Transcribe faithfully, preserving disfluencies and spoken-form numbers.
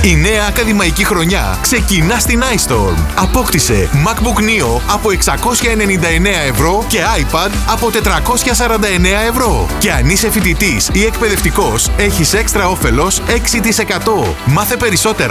Η νέα ακαδημαϊκή χρονιά ξεκινά στην iStorm. Απόκτησε MacBook Neo από εξακόσια ενενήντα εννέα ευρώ και iPad από τετρακόσια σαράντα εννέα ευρώ. Και αν είσαι φοιτητής ή εκπαιδευτικός, έχεις έξτρα όφελος έξι τοις εκατό. Μάθε περισσότερα